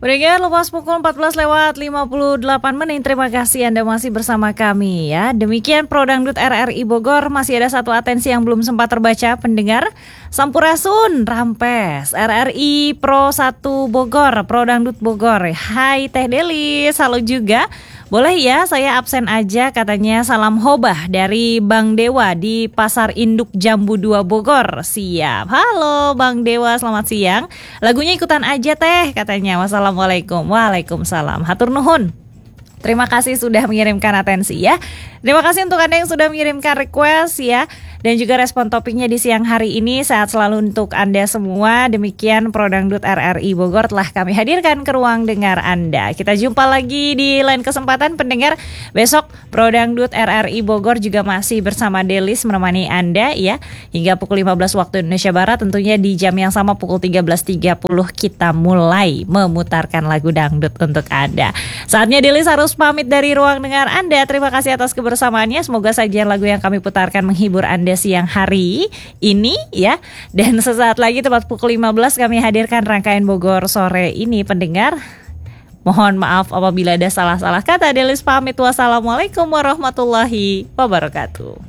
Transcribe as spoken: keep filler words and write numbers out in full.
Pendengar, lepas pukul empat belas lewat lima puluh delapan menit. Terima kasih Anda masih bersama kami ya. Demikian Pro Dangdut R R I Bogor. Masih ada satu atensi yang belum sempat terbaca, pendengar. Sampurasun Rampes R R I Pro satu Bogor, Pro Dangdut Bogor. Hai Teh Delis, halo juga. Boleh ya saya absen aja, katanya. Salam hobah dari Bang Dewa di Pasar Induk Jambu dua Bogor. Siap. Halo Bang Dewa, selamat siang. Lagunya ikutan aja Teh, katanya. Wassalamualaikum. Waalaikumsalam. Hatur nuhun. Terima kasih sudah mengirimkan atensi ya. Terima kasih untuk Anda yang sudah mengirimkan request ya. Dan juga respon topiknya di siang hari ini. Sehat selalu untuk Anda semua. Demikian Pro Dangdut R R I Bogor telah kami hadirkan ke ruang dengar Anda. Kita jumpa lagi di lain kesempatan, pendengar. Besok Pro Dangdut R R I Bogor juga masih bersama Delis menemani Anda ya. Hingga pukul lima belas waktu Indonesia Barat. Tentunya di jam yang sama pukul tiga belas tiga puluh kita mulai memutarkan lagu dangdut untuk Anda. Saatnya Delis harus pamit dari ruang dengar Anda. Terima kasih atas kebersamaannya. Semoga sajian lagu yang kami putarkan menghibur Anda siang hari ini ya. Dan sesaat lagi tepat pukul lima belas kami hadirkan rangkaian Bogor sore ini, pendengar. Mohon maaf apabila ada salah-salah kata. Delis pamit. Wassalamualaikum warahmatullahi wabarakatuh.